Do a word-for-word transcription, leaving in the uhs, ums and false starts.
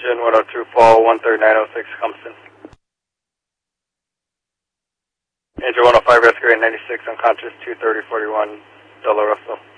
engine one oh two fall, one thirty nine oh six Compton. Engine one oh five rescue eight ninety-six unconscious two thirty forty-one Della Russell.